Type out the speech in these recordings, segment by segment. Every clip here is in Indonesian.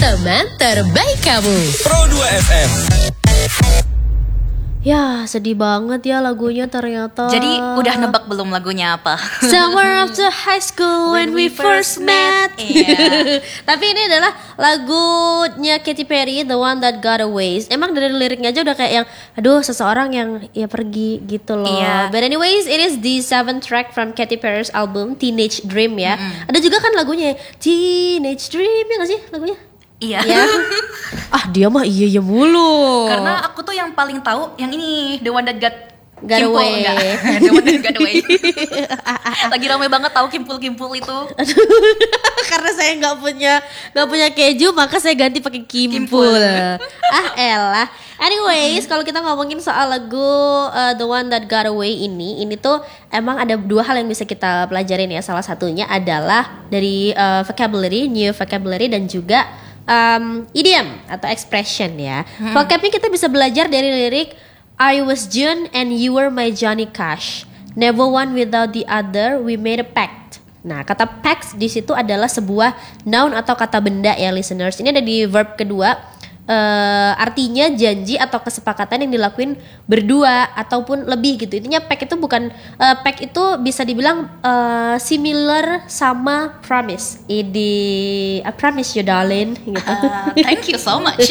Teman terbaik kamu. Pro 2 FM. Ya, sedih banget ya lagunya ternyata. Jadi udah nebak belum lagunya apa? Summer after high school when we first met. Iya. Tapi ini adalah lagunya Katy Perry, The One That Got Away. Emang dari liriknya aja udah kayak yang aduh seseorang yang ya pergi gitu loh. Iya. But anyways, it is the 7th track from Katy Perry's album Teenage Dream ya. Ada juga kan lagunya Teenage Dream ya gak sih lagunya? Iya. Ya. Ah dia mah iya mulu. Karena aku tuh yang paling tahu yang ini The One That Got Away. The One That Got Away. Lagi ramai banget tahu kimpul-kimpul itu. Karena saya nggak punya keju, maka saya ganti pakai kimpul. Ah elah. Anyways, kalau kita ngomongin soal lagu The One That Got Away ini tuh emang ada dua hal yang bisa kita pelajarin ya. Salah satunya adalah dari vocabulary, new vocabulary, dan juga idiom atau expression ya. Vocabnya kita bisa belajar dari lirik I was June and you were my Johnny Cash. Never one without the other, we made a pact. Nah, kata pact di situ adalah sebuah noun atau kata benda ya listeners. Ini ada di verb kedua. Artinya janji atau kesepakatan yang dilakuin berdua ataupun lebih gitu. Intinya pact itu bukan pact itu bisa dibilang similar sama promise. I promise you darling gitu. Thank you so much.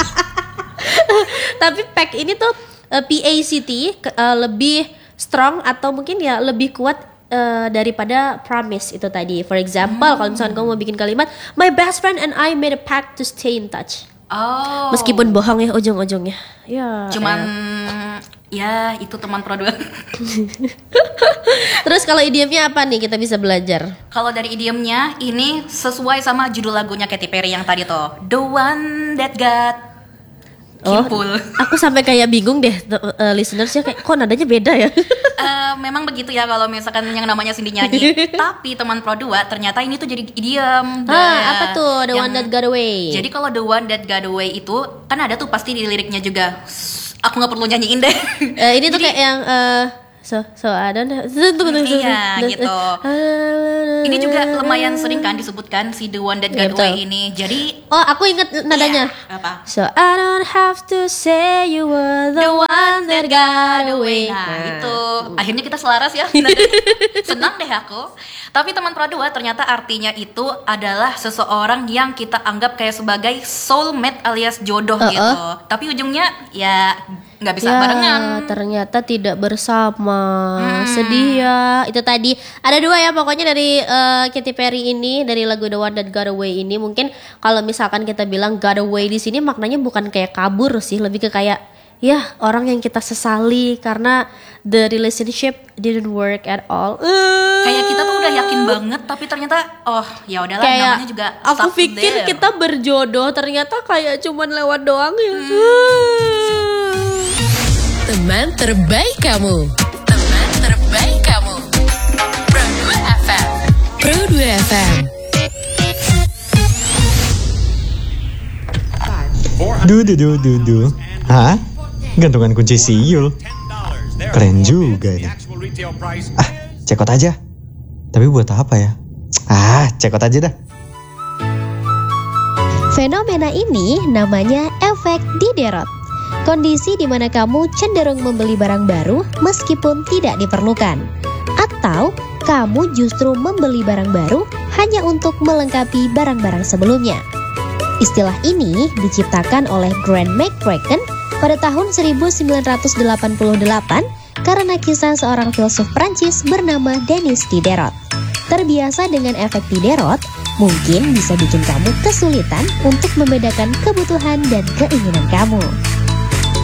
Tapi pact ini tuh PACT lebih strong atau mungkin ya lebih kuat daripada promise itu tadi. For example, kalau misalkan kamu mau bikin kalimat my best friend and I made a pact to stay in touch. Oh. Meskipun bohong ya ujung-ujungnya. Ya. Cuman ya itu teman Pro 2. Terus kalau idiomnya apa nih kita bisa belajar? Kalau dari idiomnya ini sesuai sama judul lagunya Katy Perry yang tadi tuh, The One That Got Kimpul. Aku sampai kayak bingung deh listenersnya kayak kok nadanya beda ya. Memang begitu ya kalau misalkan yang namanya Cindy nyanyi. Tapi teman Pro 2 ternyata ini tuh jadi idiom. Apa tuh The One That Got Away? Jadi kalau The One That Got Away itu kan ada tuh pasti di liriknya juga. Aku nggak perlu nyanyiin deh. Ini tuh kayak yang so I don't know. Iya gitu. Ini juga lumayan sering kan disebutkan si The One That Got Away ini. Jadi aku inget nadanya. Iya, apa? So I don't have to say you were the one that got away. Nah itu akhirnya kita selaras ya. Senang deh aku. Tapi teman Pro 2 ternyata artinya itu adalah seseorang yang kita anggap kayak sebagai soulmate alias jodoh gitu. Tapi ujungnya ya nggak bisa barengan. Ternyata tidak bersama. Sedih ya. Itu tadi ada dua ya pokoknya dari Katy Perry ini, dari lagu The One That Got Away ini. Mungkin kalau misalkan kita bilang got away di sini maknanya bukan kayak kabur sih, lebih ke kayak ya orang yang kita sesali karena the relationship didn't work at all. Kayak kita tuh udah yakin banget tapi ternyata ya udahlah namanya juga aku pikir there. Kita berjodoh ternyata kayak cuman lewat doang ya. Teman terbaik kamu. Teman terbaik kamu. Pro 2 FM. Pro 2 FM. Du. Hah? Gantungan kunci siul. Keren juga ini. Cekot aja. Tapi buat apa ya? Cekot aja dah. Fenomena ini namanya efek Diderot. Kondisi di mana kamu cenderung membeli barang baru meskipun tidak diperlukan. Atau kamu justru membeli barang baru hanya untuk melengkapi barang-barang sebelumnya. Istilah ini diciptakan oleh Grant McCracken pada tahun 1988 karena kisah seorang filsuf Prancis bernama Denis Diderot. Terbiasa dengan efek Diderot, mungkin bisa bikin kamu kesulitan untuk membedakan kebutuhan dan keinginan kamu.